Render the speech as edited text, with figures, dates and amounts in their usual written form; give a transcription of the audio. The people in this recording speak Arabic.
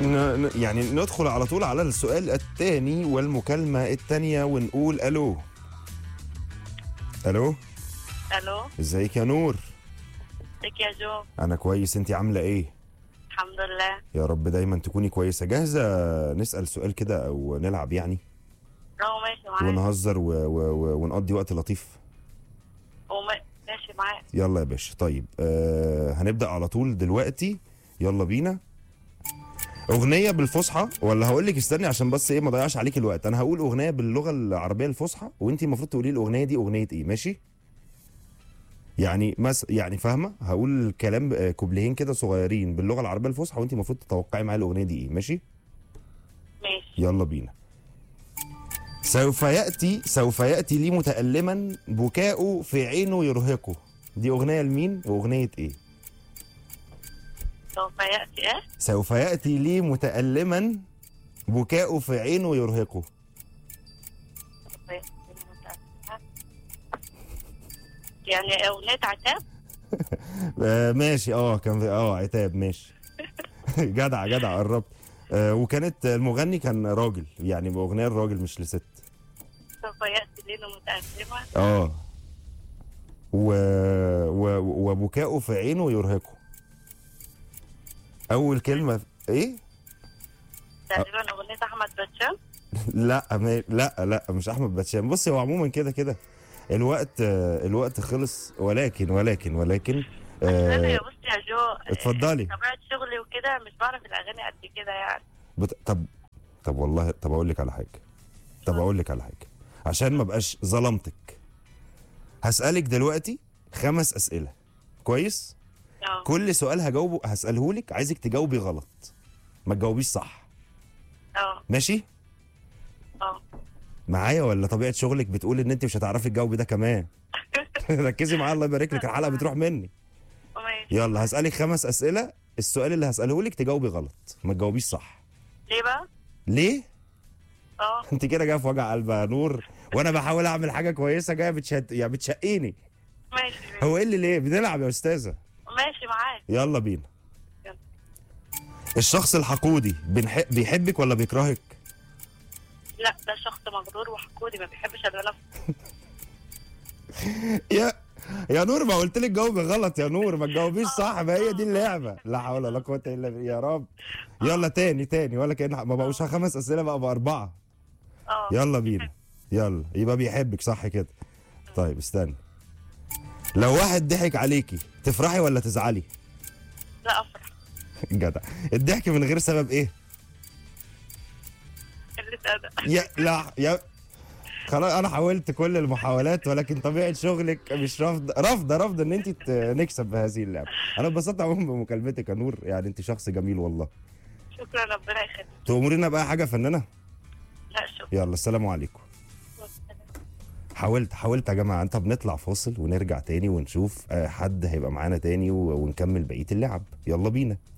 يعني ندخل على طول على السؤال الثاني والمكالمة الثانية ونقول الو. الو. الو. ازيك يا نور؟ ازيك يا جو؟ انا كويس، انتي عاملة ايه؟ الحمد لله. يا رب دايما تكوني كويسة. جاهزة نسأل سؤال كده او نلعب يعني ماشي معاك. ونهزر ونقضي وقت لطيف؟ ماشي معاك. يلا يا باشا. طيب هنبدأ على طول دلوقتي. يلا بينا. اغنيه بالفصحى ولا هقول لك استني عشان بس ايه ما اضيعش عليك الوقت. انا هقول اغنيه باللغه العربيه الفصحى وانت المفروض تقولي لي الاغنيه دي اغنيه ايه. ماشي؟ يعني يعني فاهمه؟ هقول كلام كوبليهين كده صغيرين باللغه العربيه الفصحى وانت المفروض تتوقعي معايا الاغنيه دي ايه. ماشي؟ ماشي. يلا بينا. سوف ياتي لي متألما بكاؤه في عينه يرهقه. دي اغنيه لمين واغنيه ايه؟ سوف يأتي ايه؟ سوف ياتي لي متألما بكاؤه في عينه يرهقه. سوف يأتي يعني أغنية عتاب؟ ماشي. كان في عتاب. ماشي. جدع جدع قربت. وكانت المغني كان راجل، يعني باغنيه الراجل مش لست. سوف يأتي ليله متألمة. وبكاؤه في عينه يرهقه. اول كلمه ايه؟ تقريبا أغنية أحمد باتشان. لا مش احمد باتشان. بصي هو عموما كده الوقت خلص، ولكن أنا يا بصي يا جو، اتفضلي. طبيعة شغلي وكده مش بعرف الأغاني قد كده يعني. طب والله اقول لك على حاجه عشان ما بقاش ظلمتك. هسألك دلوقتي 5 أسئلة. كويس؟ كل سؤال هسأله لك عايزك تجاوبي غلط، ما تجاوبيش صح. ماشي؟ معايا ولا طبيعة شغلك بتقول ان انت مش هتعرفي تجاوبي ده كمان؟ ركزي معايا الله يبارك لك، الحلقة بتروح مني. يلا هسألك 5 أسئلة، السؤال اللي هسأله لك تجاوبي غلط، ما تجاوبيش صح. ليه بقى؟ ليه؟ انت كده جايه في وجع قلب يا نور، وانا بحاول اعمل حاجة كويسة جايه بتشقيني. ماشي. هو ايه اللي ليه؟ بنلعب يا أستاذة. ماشي معاك. يلا بينا. الشخص الحقودي بيحبك ولا بيكرهك؟ لا ده شخص مغرور وحقودي ما بيحبش الا نفسه. يا نور ما قلت لك جاوبي غلط يا نور، ما تجاوبيش صح، ما هي دي اللعبه. لا حول ولا قوه الا بالله يا رب. يلا تاني ولا كأن ما بقوش 5 اسئله بقى ب4. يلا بينا. يلا يبقى بيحبك صح كده. طيب استنى. لو واحد ضحك عليكي تفرحي ولا تزعلي؟ لا افرح. جدع. الضحك من غير سبب ايه؟ لا خلاص انا حاولت كل المحاولات ولكن طبيعه شغلك مش رافضه ان انت نكسب بهذه اللعبه. انا اتبسطت عموما بمكالمتك يا نور، يعني انت شخص جميل والله. شكرا ربنا يخليك. تأمرينا بقى حاجه فنانه؟ لا شكرا. يلا السلام عليكم. حاولت يا جماعه. طب نطلع فاصل ونرجع تاني ونشوف حد هيبقى معانا تاني ونكمل بقيه اللعب. يلا بينا.